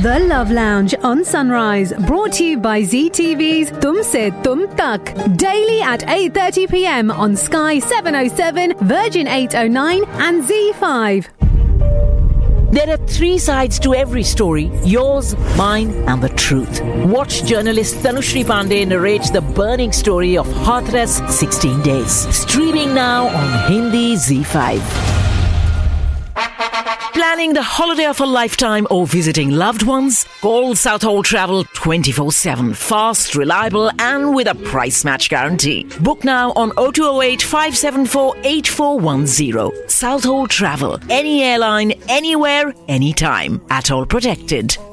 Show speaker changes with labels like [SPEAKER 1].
[SPEAKER 1] The Love Lounge on Sunrise, brought to you by ZTV's Tum Se Tum Tak. Daily at 8:30 p.m. on Sky 707, Virgin 809 and Z5.
[SPEAKER 2] There are three sides to every story: yours, mine and the truth. Watch journalist Tanushri Pandey narrate the burning story of Hathras 16 Days. Streaming now on Hindi Z5. Planning the holiday of a lifetime or visiting loved ones? Call Southhold Travel 24/7. Fast, reliable and with a price match guarantee. Book now on 0208 574 8410. Southhold Travel. Any airline, anywhere, anytime. At all protected.